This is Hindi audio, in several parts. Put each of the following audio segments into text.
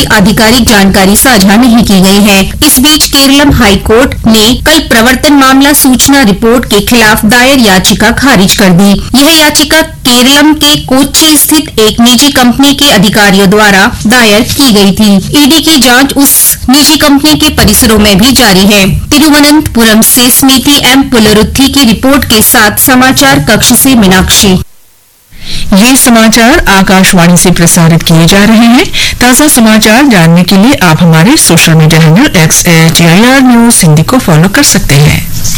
आधिकारिक जानकारी साझा नहीं की गई है। इस बीच केरलम हाई कोर्ट ने कल प्रवर्तन मामला सूचना रिपोर्ट के खिलाफ दायर याचिका खारिज कर दी। यह याचिका केरलम के कोच्चि स्थित एक निजी कंपनी के अधिकारियों द्वारा दायर की गई थी। ईडी की जांच उस निजी कंपनी के परिसरों में भी जारी है। तिरुवनंतपुरम से स्मृति एम पुलरुत्थी की रिपोर्ट के साथ समाचार कक्ष से मीनाक्षी। ये समाचार आकाशवाणी से प्रसारित किए जा रहे हैं। ताज़ा समाचार जानने के लिए आप हमारे social media handle @AIR news Hindi को फॉलो कर सकते हैं।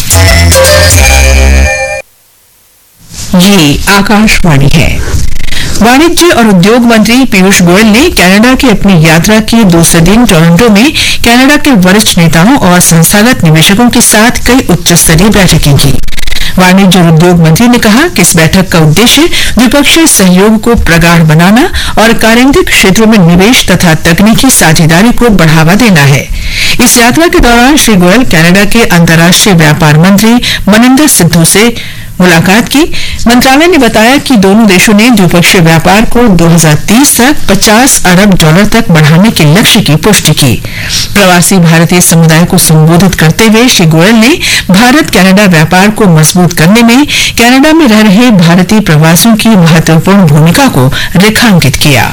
ये आकाशवाणी है। वाणिज्य और उद्योग मंत्री पीयूष गोयल ने कनाडा की अपनी यात्रा के दूसरे दिन टोरंटो में कनाडा के वरिष्ठ नेताओं और संस्थागत निवेशकों के साथ कई उच्च स्तरीय बैठकें की। वाणिज्य और उद्योग मंत्री ने कहा कि इस बैठक का उद्देश्य द्विपक्षीय सहयोग को प्रगाढ़ बनाना और कार्यान्वित क्षेत्रों में निवेश तथा तकनीकी साझेदारी को बढ़ावा देना है। इस यात्रा के दौरान श्री गोयल कनाडा के अंतर्राष्ट्रीय व्यापार मंत्री मनिंदर सिद्धू से मुलाकात की। मंत्रालय ने बताया कि दोनों देशों ने द्विपक्षीय व्यापार को 2030 तक $50 अरब तक बढ़ाने के लक्ष्य की पुष्टि की। प्रवासी भारतीय समुदाय को संबोधित करते हुए श्री गोयल ने भारत कनाडा व्यापार को मजबूत करने में कनाडा में रह रहे भारतीय प्रवासियों की महत्वपूर्ण भूमिका को रेखांकित किया।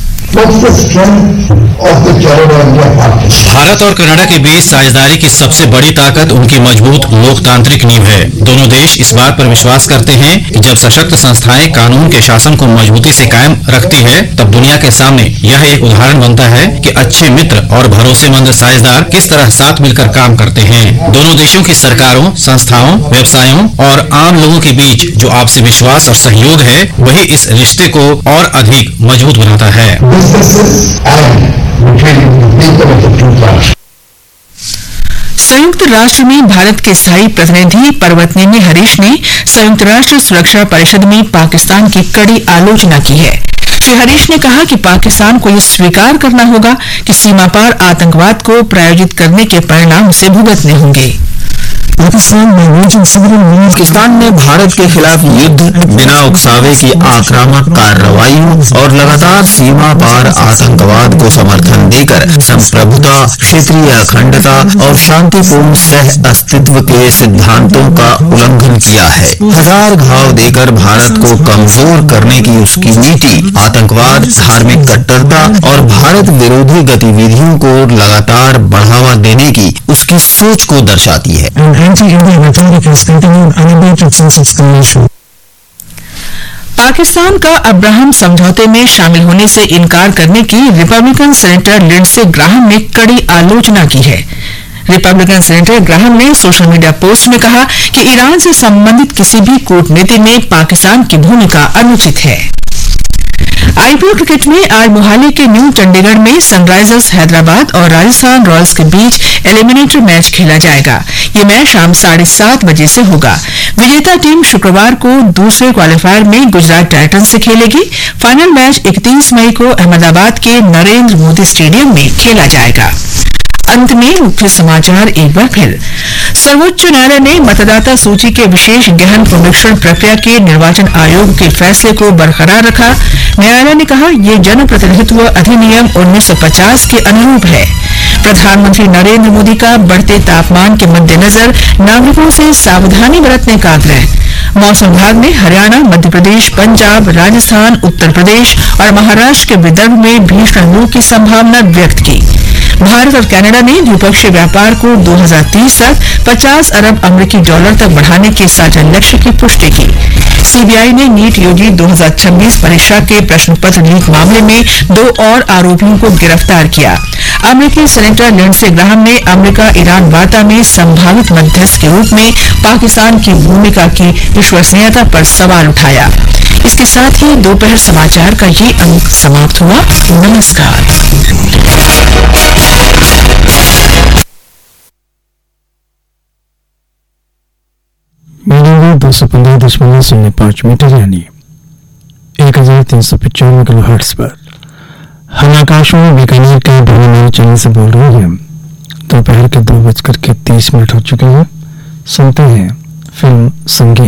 भारत और कनाडा के बीच साझेदारी की सबसे बड़ी ताकत उनकी मजबूत लोकतांत्रिक नींव है। दोनों देश इस बात पर विश्वास करते हैं कि जब सशक्त संस्थाएं कानून के शासन को मजबूती से कायम रखती है, तब दुनिया के सामने यह एक उदाहरण बनता है कि अच्छे मित्र और भरोसेमंद साझेदार किस तरह साथ मिलकर काम करते हैं। दोनों देशों की सरकारों, संस्थाओं, व्यवसायों और आम लोगों के बीच जो आपसी विश्वास और सहयोग है, वही इस रिश्ते को और अधिक मजबूत बनाता है। संयुक्त राष्ट्र में भारत के स्थायी प्रतिनिधि पर्वतनेनी हरीश ने संयुक्त राष्ट्र सुरक्षा परिषद में पाकिस्तान की कड़ी आलोचना की है। श्री हरीश ने कहा कि पाकिस्तान को यह स्वीकार करना होगा कि सीमा पार आतंकवाद को प्रायोजित करने के परिणाम उसे भुगतने होंगे। पाकिस्तान ने भारत के खिलाफ युद्ध, बिना उकसावे की आक्रामक कार्रवाइयों और लगातार सीमा पार आतंकवाद को समर्थन देकर संप्रभुता, क्षेत्रीय अखंडता और शांतिपूर्ण सह अस्तित्व के सिद्धांतों का उल्लंघन किया है। हजार घाव देकर भारत को कमजोर करने की उसकी नीति आतंकवाद, धार्मिक कट्टरता और भारत विरोधी गतिविधियों को लगातार बढ़ावा देने की उसकी सोच को दर्शाती है। पाकिस्तान का अब्राहम समझौते में शामिल होने से इनकार करने की रिपब्लिकन सेनेटर लिंडसे ग्राहम ने कड़ी आलोचना की है। रिपब्लिकन सेनेटर ग्राहम ने सोशल मीडिया पोस्ट में कहा कि ईरान से संबंधित किसी भी कूटनीति में पाकिस्तान की भूमिका अनुचित है। आईपीएल क्रिकेट में आज मोहाली के न्यू चंडीगढ़ में सनराइजर्स हैदराबाद और राजस्थान रॉयल्स के बीच एलिमिनेटर मैच खेला जाएगा। ये मैच शाम 7:30 बजे से होगा। विजेता टीम शुक्रवार को दूसरे क्वालिफायर में गुजरात टाइटंस से खेलेगी। फाइनल मैच 31 मई को अहमदाबाद के नरेंद्र मोदी स्टेडियम में खेला जाएगा। अंत में मुख्य समाचार एक बार फिर। सर्वोच्च न्यायालय ने मतदाता सूची के विशेष गहन पुनरीक्षण प्रक्रिया के निर्वाचन आयोग के फैसले को बरकरार रखा। न्यायालय ने कहा यह जन प्रतिनिधित्व अधिनियम 1950 के अनुरूप है। प्रधानमंत्री नरेंद्र मोदी का बढ़ते तापमान के मद्देनजर नागरिकों से सावधानी बरतने का आग्रह। मौसम विभाग ने हरियाणा, मध्य प्रदेश, पंजाब, राजस्थान, उत्तर प्रदेश और महाराष्ट्र के विदर्भ में भीषण लू की संभावना व्यक्त की। भारत और कनाडा ने द्विपक्षीय व्यापार को 2030 तक $50 अरब तक बढ़ाने के साझा लक्ष्य की पुष्टि की। सीबीआई ने नीट यूजी 2026 परीक्षा के प्रश्न पत्र लीक मामले में 2 और आरोपियों को गिरफ्तार किया। अमेरिकी सेनेटर लिंडसे ग्राहम ने अमेरिका ईरान वार्ता में संभावित मध्यस्थ के रूप में पाकिस्तान की भूमिका की विश्वसनीयता पर सवाल उठाया। इसके साथ ही दोपहर समाचार का ये अंक समाप्त हुआ। नमस्कार। मीडिया 215.05 मीटर यानी 1395 किलोहर्ट्ज पर हम आकाशवाणी बीकानेर के भूमि चैनल से बोल रहे हैं। दोपहर के 2:30 हो चुके हैं। सुनते हैं फिल्म संगीत।